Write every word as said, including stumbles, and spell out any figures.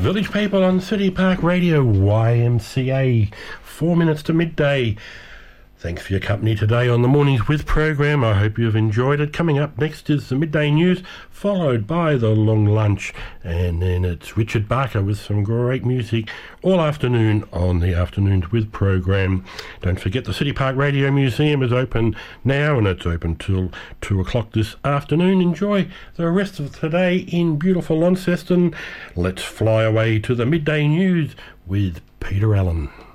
Village People on City Park Radio, Y M C A, four minutes to midday. Thanks for your company today on the Mornings With program. I hope you've enjoyed it. Coming up next is the midday news, followed by the long lunch, and then it's Richard Barker with some great music all afternoon on the Afternoons With program. Don't forget the City Park Radio Museum is open now, and it's open till two o'clock this afternoon. Enjoy the rest of today in beautiful Launceston. Let's fly away to the midday news with Peter Allen.